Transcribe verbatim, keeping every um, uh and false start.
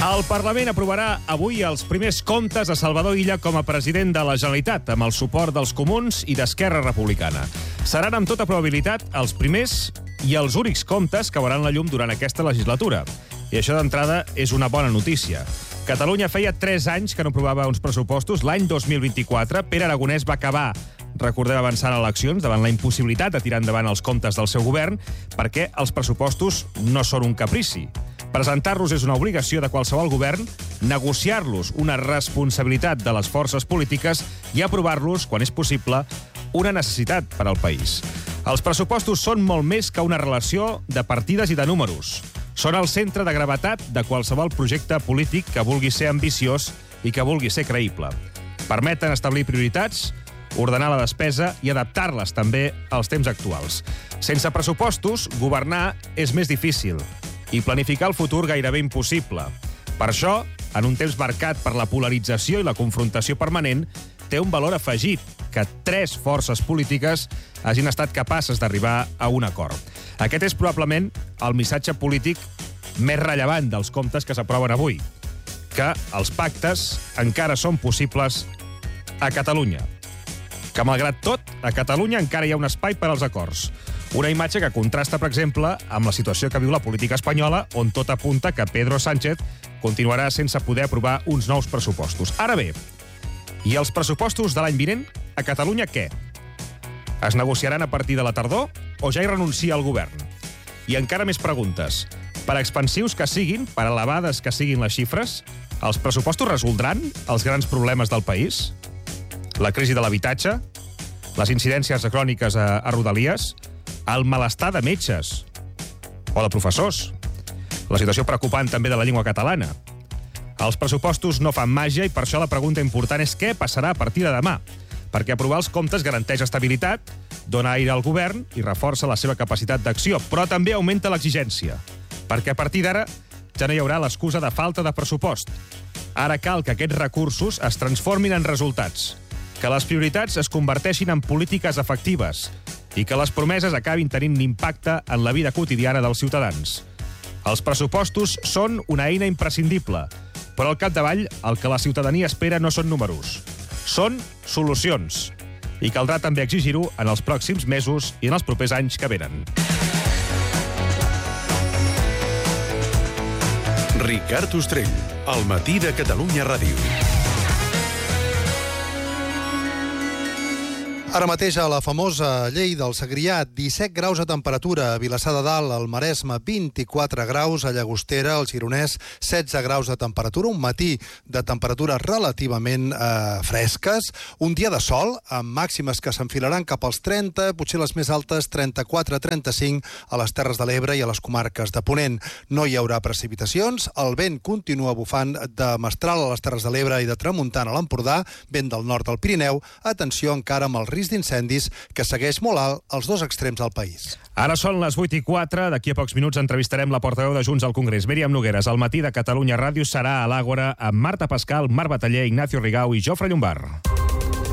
El Parlament aprovarà avui els primers comptes de Salvador Illa com a president de la Generalitat, amb el suport dels Comuns i d'Esquerra Republicana. Seran amb tota probabilitat els primers i els únics comptes que veuran la llum durant aquesta legislatura. I això d'entrada és una bona notícia. Catalunya feia tres anys que no aprovava uns pressupostos. L'any dos mil vint-i-quatre, Pere Aragonès va acabar, recordem, avançant eleccions davant la impossibilitat de tirar endavant els comptes del seu govern, perquè els pressupostos no són un caprici. Presentar-los és una obligació de qualsevol govern, negociar-los una responsabilitat de les forces polítiques i aprovar-los, quan és possible, una necessitat per al país. Els pressupostos són molt més que una relació de partides i de números. Són el centre de gravetat de qualsevol projecte polític que vulgui ser ambiciós i que vulgui ser creïble. Permeten establir prioritats, ordenar la despesa i adaptar-les també als temps actuals. Sense pressupostos, governar és més difícil i planificar el futur gairebé impossible. Per això, en un temps marcat per la polarització i la confrontació permanent, té un valor afegit que tres forces polítiques hagin estat capaces d'arribar a un acord. Aquest és probablement el missatge polític més rellevant dels comptes que s'aproven avui, que els pactes encara són possibles a Catalunya. Que, malgrat tot, a Catalunya encara hi ha un espai per als acords. Una imatge que contrasta, per exemple, amb la situació que viu la política espanyola, on tot apunta que Pedro Sánchez continuarà sense poder aprovar uns nous pressupostos. Ara bé, i els pressupostos de l'any vinent, a Catalunya què? Es negociaran a partir de la tardor o ja hi renuncia el govern? I encara més preguntes. Per expansius que siguin, per elevades que siguin les xifres, els pressupostos resoldran els grans problemes del país? La crisi de l'habitatge? Les incidències cròniques a, a Rodalies? El malestar de metges o de professors, la situació preocupant també de la llengua catalana. Els pressupostos no fan màgia i per això la pregunta important és què passarà a partir de demà, perquè aprovar els comptes garanteix estabilitat, dona aire al govern i reforça la seva capacitat d'acció, però també augmenta l'exigència, perquè a partir d'ara ja no hi haurà l'excusa de falta de pressupost. Ara cal que aquests recursos es transformin en resultats, que les prioritats es converteixin en polítiques efectives i que les promeses acabin tenint impacte en la vida quotidiana dels ciutadans. Els pressupostos són una eina imprescindible, però al capdavall el que la ciutadania espera no són números, són solucions. I caldrà també exigir-ho en els pròxims mesos i en els propers anys que venen. Ricard Ostrell, al matí de Catalunya Ràdio. Ara mateix a la famosa llei del Segrià, disset graus de temperatura, a Vilassar de Dalt, al Maresme, vint-i-quatre graus, a Llagostera, al Gironès, setze graus de temperatura, un matí de temperatures relativament eh, fresques, un dia de sol, amb màximes que s'enfilaran cap als trenta, potser les més altes, trenta-quatre a trenta-cinc, a les Terres de l'Ebre i a les comarques de Ponent. No hi haurà precipitacions, el vent continua bufant de mestral a les Terres de l'Ebre i de tramuntana a l'Empordà, vent del nord al Pirineu, atenció encara amb el risc d'incendis que segueix molt alt als dos extrems del país. Ara són les vuit i quatre. D'aquí a pocs minuts entrevistarem la portaveu de Junts al Congrés, Míriam Nogueras. Al matí de Catalunya Ràdio serà a l'Àgora amb Marta Pascal, Marc Bataller, Ignacio Rigau i Jofre Llombard.